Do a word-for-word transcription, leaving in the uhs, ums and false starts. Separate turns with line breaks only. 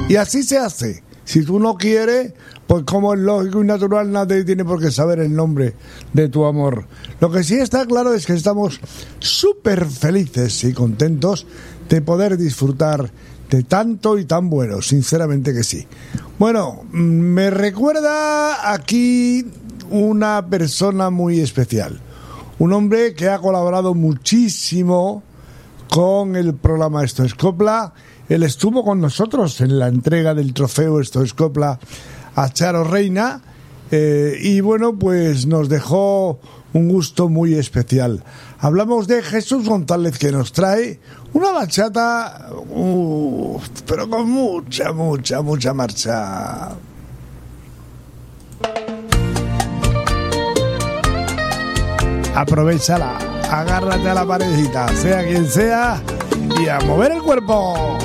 Y así se hace. Si tú no quieres, pues como es lógico y natural, nadie tiene por qué saber el nombre de tu amor. Lo que sí está claro es que estamos súper felices y contentos de poder disfrutar de tanto y tan bueno, sinceramente que sí. Bueno, me recuerda aquí una persona muy especial, un hombre que ha colaborado muchísimo con el programa Esto es Copla. Él estuvo con nosotros en la entrega del trofeo Esto es Copla a Charo Reina, eh, y bueno, pues nos dejó un gusto muy especial. Hablamos de Jesús González, que nos trae una bachata, uh, pero con mucha, mucha, mucha marcha. Aprovéchala, agárrate a la parejita, sea quien sea, y a mover el cuerpo.